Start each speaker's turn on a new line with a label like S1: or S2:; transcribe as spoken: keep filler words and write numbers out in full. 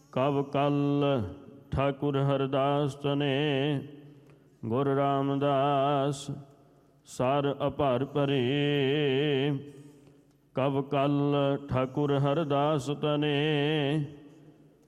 S1: ਕਵ ਕਲ ਠਾਕੁਰ ਹਰਦਾਸ ਤਨੇ, ਗੁਰ ਰਾਮਦਾਸ ਸਰ ਅਭਰ ਭਰੇ। ਕਵ ਕਲ ਠਾਕੁਰ ਹਰਦਾਸ ਤਨੇ,